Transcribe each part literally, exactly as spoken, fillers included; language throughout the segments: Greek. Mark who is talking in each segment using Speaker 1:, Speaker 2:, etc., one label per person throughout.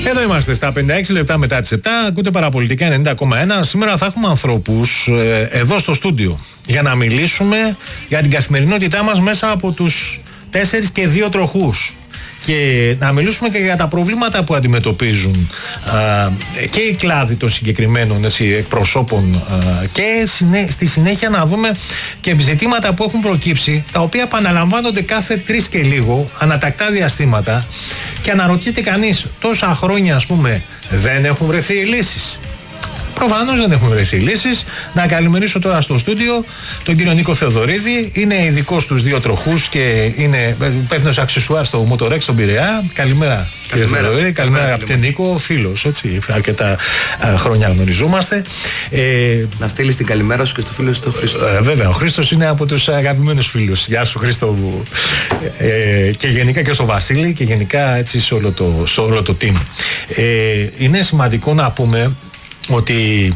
Speaker 1: Εδώ είμαστε στα πενήντα έξι λεπτά μετά τις επτά. Ακούτε Παραπολιτικά ενενήντα κόμμα ένα. Σήμερα θα έχουμε ανθρώπους ε, εδώ στο στούντιο για να μιλήσουμε για την καθημερινότητά μας μέσα από τους τέσσερις και δύο τροχούς. Και να μιλήσουμε και για τα προβλήματα που αντιμετωπίζουν α, και οι κλάδοι των συγκεκριμένων έτσι, εκπροσώπων α, και συνέ, στη συνέχεια να δούμε και ζητήματα που έχουν προκύψει, τα οποία επαναλαμβάνονται κάθε τρεις και λίγο, ανατακτά διαστήματα, και αναρωτιέται κανείς, τόσα χρόνια ας πούμε δεν έχουν βρεθεί λύσεις. Προφανώς δεν έχουν βρεθεί λύσεις. Να καλημερίσω τώρα στο στούντιο τον κύριο Νίκο Θεοδωρίδη. Είναι ειδικός στους δύο τροχούς και είναι υπεύθυνος αξεσουάρ στο Motorex στον Πειραιά. Καλημέρα, κύριε Θεοδωρίδη. Καλημέρα, αγαπητέ Νίκο, φίλος. Έτσι, αρκετά α, χρόνια γνωριζόμαστε. Ε,
Speaker 2: να στείλεις την καλημέρα σου και στο φίλο σου τον Χρήστο.
Speaker 1: Ε, βέβαια, ο Χρήστος είναι από τους αγαπημένους φίλους. Γεια σου, Χρήστο μου. Ε, και γενικά και στο Βασίλη και γενικά έτσι σε όλο το, σε όλο το team. Ε, είναι σημαντικό να πούμε ότι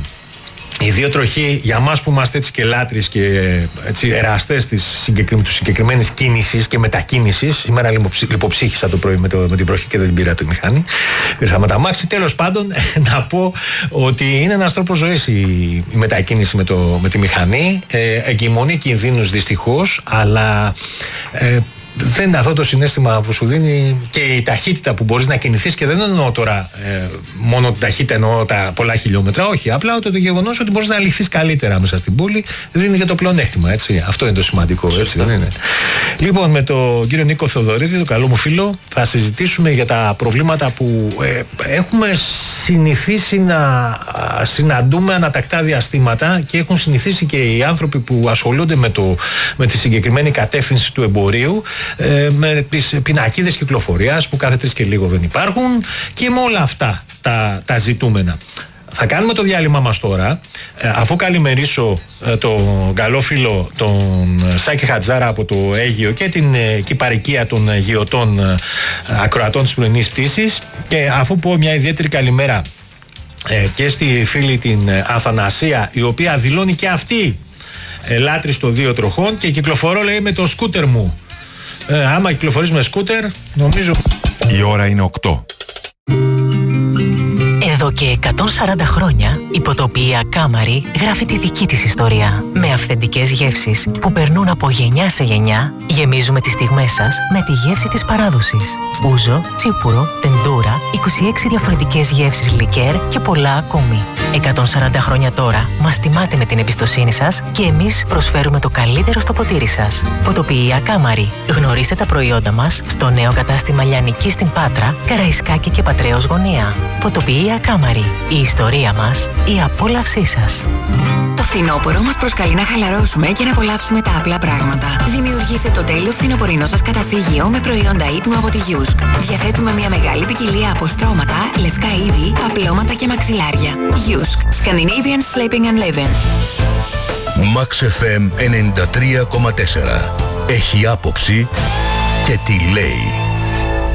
Speaker 1: οι δύο τροχοί, για μας που είμαστε έτσι και λάτρεις και έτσι εραστές της συγκεκριμένης κίνησης και μετακίνησης, σήμερα λιποψύχησα το πρωί με, το, με την προχή και δεν την πήρα το μηχάνη, ήρθα με τα μάξι. Τέλος πάντων, να πω ότι είναι ένας τρόπος ζωής η, η μετακίνηση με, το, με τη μηχανή, ε, εγκυμονεί κινδύνους δυστυχώς, αλλά ε, δεν είναι αυτό το συναίσθημα που σου δίνει και η ταχύτητα που μπορείς να κινηθείς, και δεν εννοώ τώρα ε, μόνο την ταχύτητα, εννοώ τα πολλά χιλιόμετρα, όχι, απλά το, το γεγονός ότι μπορείς να λυθείς καλύτερα μέσα στην πόλη δίνει και το πλεονέκτημα, έτσι. Αυτό είναι το σημαντικό, έτσι δεν είναι? Λοιπόν, με τον κύριο Νίκο Θεοδωρίδη, τον καλό μου φίλο, θα συζητήσουμε για τα προβλήματα που ε, έχουμε συνηθίσει να συναντούμε ανατακτά διαστήματα και έχουν συνηθίσει και οι άνθρωποι που ασχολούνται με, το, με τη συγκεκριμένη κατεύθυνση του εμπορίου, με τις πινακίδες κυκλοφορίας που κάθε τρεις και λίγο δεν υπάρχουν, και με όλα αυτά τα, τα ζητούμενα. Θα κάνουμε το διάλειμμα μας τώρα, αφού καλημερίσω τον καλό φίλο τον Σάκη Χατζάρα από το Αίγυο και την κυπαρικία των γεωτών ακροατών της πρωινής πτήσης, και αφού πω μια ιδιαίτερη καλημέρα και στη φίλη την Αθανασία, η οποία δηλώνει και αυτή λάτρης των δύο τροχών και κυκλοφορώ, λέει, με το σκούτερ μου. Ε, άμα κυκλοφορείς με σκούτερ, νομίζω...
Speaker 3: Η ώρα είναι οκτώ.
Speaker 4: Εδώ και εκατόν σαράντα χρόνια η ποτοπία Κάμαρη γράφει τη δική της ιστορία. Με αυθεντικές γεύσεις που περνούν από γενιά σε γενιά, γεμίζουμε τις στιγμές σας με τη γεύση της παράδοσης. Ούζο, τσίπουρο, τεντούρα, είκοσι έξι διαφορετικές γεύσεις λικέρ και πολλά ακόμη. εκατόν σαράντα χρόνια τώρα μας τιμάτε με την εμπιστοσύνη σας και εμείς προσφέρουμε το καλύτερο στο ποτήρι σας. Ποτοπία Κάμαρη. Γνωρίστε τα προϊόντα μας στο νέο κατάστημα Λιανική στην Πάτρα, Καραϊσκάκη και Πατρέως Γωνία. Ποτοπία Κάμαρη. Η ιστορία μας, η απόλαυσή σας.
Speaker 5: Το φθινόπωρο μας προσκαλεί να χαλαρώσουμε και να απολαύσουμε τα απλά πράγματα. Δημιουργήστε το τέλειο φθινοπορεινό σας καταφύγιο με προϊόντα ύπνου από τη Yusk. Διαθέτουμε μια μεγάλη ποικιλία από στρώματα, λευκά είδη, παπλώματα και μαξιλάρια. Yusk. Scandinavian Sleeping and Living.
Speaker 6: Max εφ εμ ενενήντα τρία κόμμα τέσσερα. Έχει άποψη και τι λέει.